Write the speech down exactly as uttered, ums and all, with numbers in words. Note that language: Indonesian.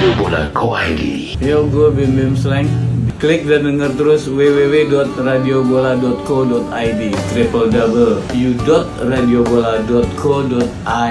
radiobola titik I D. Yo, gue Bim Bim Slang. Klik dan denger terus w w w dot radiobola dot co dot i d, triple w w w dot radiobola dot co dot i